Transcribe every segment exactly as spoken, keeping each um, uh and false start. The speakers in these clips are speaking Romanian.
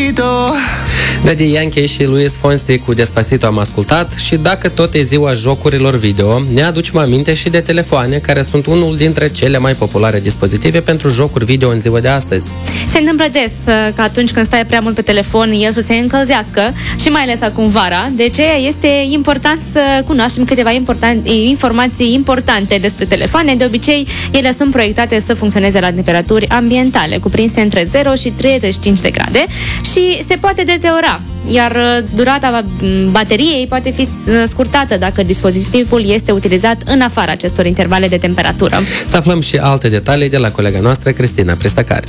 Daddy Yankee și Luis Fonsi cu Despacito am ascultat și dacă tot e ziua jocurilor video, ne aducem aminte și de telefoane, care sunt unul dintre cele mai populare dispozitive pentru jocuri video în ziua de astăzi. Se întâmplă des că atunci când stai prea mult pe telefon, el să se încălzească și mai ales acum vara. De ce este important să cunoaștem câteva important, informații importante despre telefoane. De obicei, ele sunt proiectate să funcționeze la temperaturi ambientale, cuprinse între zero și treizeci și cinci de grade și se poate deteriora, iar durata bateriei poate fi scurtată dacă dispozitivul este utilizat în afara acestor intervale de temperatură. Să aflăm și alte detalii de la colega noastră, Cristina Pristacari.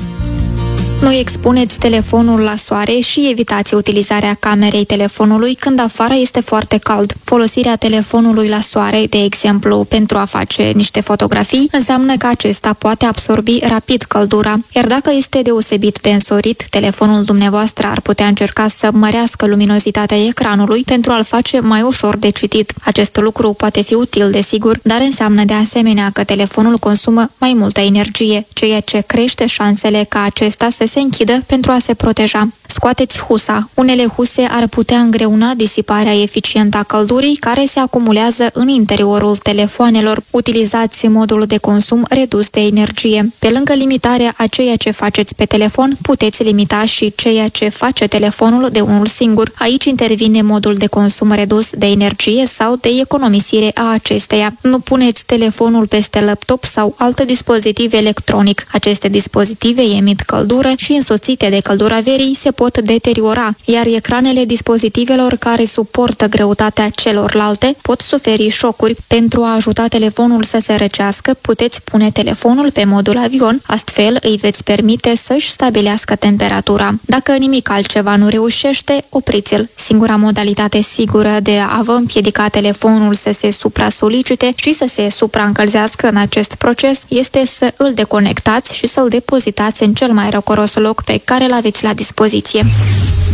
Nu expuneți telefonul la soare și evitați utilizarea camerei telefonului când afară este foarte cald. Folosirea telefonului la soare, de exemplu, pentru a face niște fotografii, înseamnă că acesta poate absorbi rapid căldura, iar dacă este deosebit de însorit, telefonul dumneavoastră ar putea încerca să mărească luminozitatea ecranului pentru a-l face mai ușor de citit. Acest lucru poate fi util, desigur, dar înseamnă de asemenea că telefonul consumă mai multă energie, ceea ce crește șansele ca acesta să se închidă pentru a se proteja. Scoateți husa. Unele huse ar putea îngreuna disiparea eficientă a căldurii care se acumulează în interiorul telefoanelor. Utilizați modul de consum redus de energie. Pe lângă limitarea a ceea ce faceți pe telefon, puteți limita și ceea ce face telefonul de unul singur. Aici intervine modul de consum redus de energie sau de economisire a acesteia. Nu puneți telefonul peste laptop sau alt dispozitiv electronic. Aceste dispozitive emit căldură și însoțite de căldura verii se pot deteriora, iar ecranele dispozitivelor care suportă greutatea celorlalte pot suferi șocuri. Pentru a ajuta telefonul să se răcească, puteți pune telefonul pe modul avion, astfel îi veți permite să-și stabilească temperatura. Dacă nimic altceva nu reușește, opriți-l. Singura modalitate sigură de a vă împiedica telefonul să se supra-solicite și să se supraîncălzească în acest proces este să îl deconectați și să-l depozitați în cel mai răcoros loc pe care îl aveți la dispoziție.